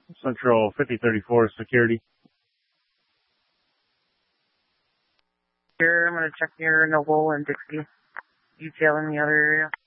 Central 5034 security. Here, I'm going to check near Noble and Dixie. Detail in the other area.